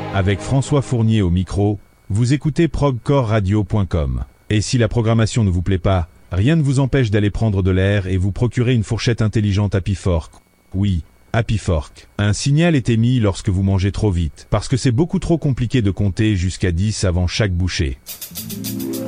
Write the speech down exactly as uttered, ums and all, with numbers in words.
Avec François Fournier au micro, vous écoutez progcore radio point com. Et si la programmation ne vous plaît pas, rien ne vous empêche d'aller prendre de l'air et vous procurer une fourchette intelligente Happy Fork. Oui, Happy Fork. Un signal est émis lorsque vous mangez trop vite, parce que c'est beaucoup trop compliqué de compter jusqu'à dix avant chaque bouchée.